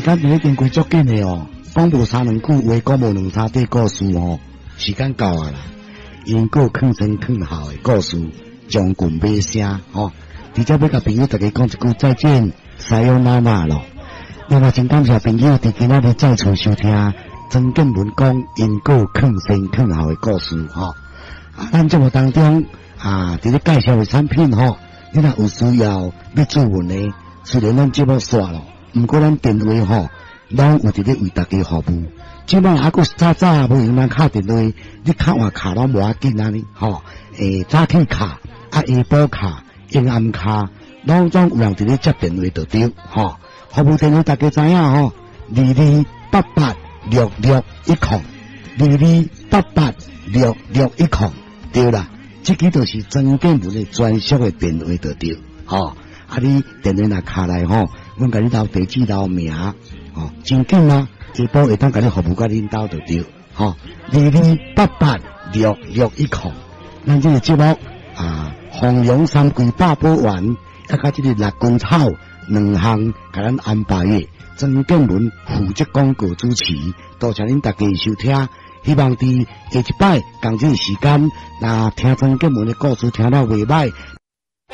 间已经过足紧的哦，讲无三两句话，讲无两三句故事哦，时间到啊啦。因果劝前劝后的故事，将近尾声哦。直接要甲朋友大家讲一句再见，撒由那拉咯。另外，真感谢朋友伫今仔日再次收听曾建文讲因果劝前劝后的故事吼。咱节目当中伫咧介绍的产品吼，你若有需要要注文的，虽然咱节目煞咯，毋过咱电话吼，拢有伫咧为大家服务。即摆还佫早无用咱敲电话，你敲换卡拢无要紧啊你吼。早起卡下晡卡。阴暗卡，拢总有人伫咧接电话就对，吼。服务电话大家知影吼，22886102，22886102，对啦，这个就是曾建文的专属的电话就对，吼。你电话若卡来吼，阮甲你留地址留名，吼，真紧啊，下晡会当甲你服务甲恁兜就对，吼。22886102，咱这个节目弘扬三桂八宝丸，甲这个六公草两项，甲咱安排的曾建文负责广告主持，多谢恁大家收听。希望伫下一摆同这个时间，那听曾建文的故事听到袂歹。